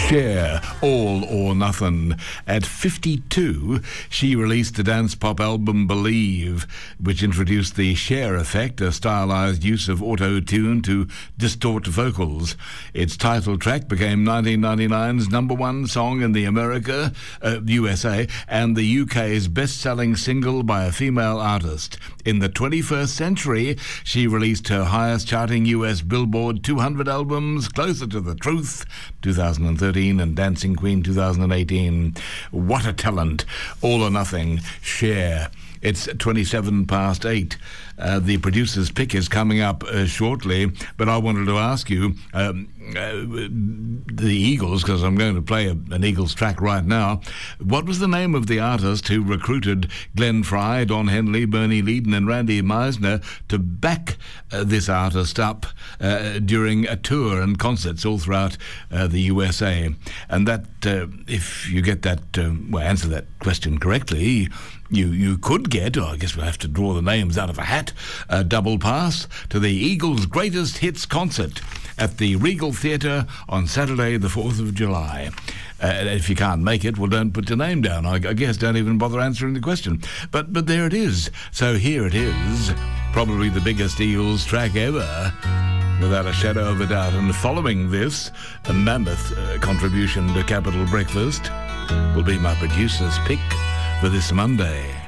Cher, All or Nothing. At 52, she released the dance pop album Believe, which introduced the Cher effect, a stylized use of auto-tune to distort vocals. Its title track became 1999's number one song in the USA, and the UK's best-selling single by a female artist. In the 21st century, she released her highest-charting US Billboard 200 albums, Closer to the Truth, 2013, and Dancing Queen, 2018. What a talent. All or Nothing, Cher. It's 27 past 8. The producer's pick is coming up shortly, but I wanted to ask you, the Eagles, because I'm going to play an Eagles track right now, what was the name of the artist who recruited Glenn Frey, Don Henley, Bernie Leadon and Randy Meisner to back this artist up during a tour and concerts all throughout the USA? And that, if you get that, answer that question correctly, you could get, or I guess we'll have to draw the names out of a hat, a double pass to the Eagles' Greatest Hits concert at the Regal Theatre on Saturday, the 4th of July. If you can't make it, well, don't put your name down. I guess don't even bother answering the question. But there it is. So here it is, probably the biggest Eagles track ever, without a shadow of a doubt. And following this, a mammoth contribution to Capital Breakfast will be my producer's pick for this Monday.